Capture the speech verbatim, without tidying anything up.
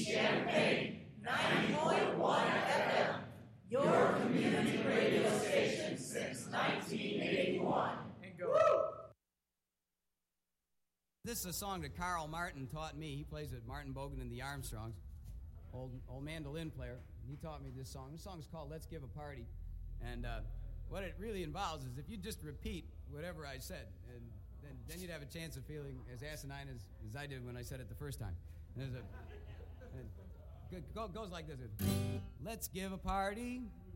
Champaign, ninety point one F M, your community radio station since nineteen eighty-one. And go. Woo! This is a song that Carl Martin taught me. He plays with Martin Bogan and the Armstrongs, old old mandolin player. He taught me this song. This song is called Let's Give a Party. And uh, what it really involves is if you just repeat whatever I said, and then, then you'd have a chance of feeling as asinine as, as I did when I said it the first time. And there's a, and it go, goes like this. Let's give a party.